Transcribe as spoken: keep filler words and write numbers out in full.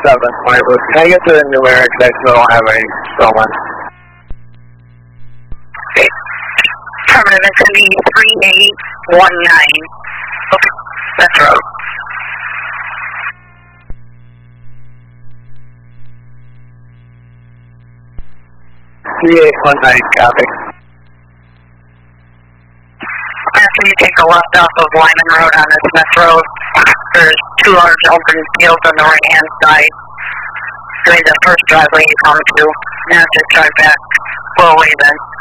seven. Alright, well, can I get to the numerics? I still don't have any stolen. Okay. Affirmative, it's going to be three eight one nine. Okay, that's road. three eight one nine, copy. After you take a left off of Lyman Road on this Smith Road, there's two large open fields on the right-hand side. Going the first driveway you come to. Now just drive back. Go away then.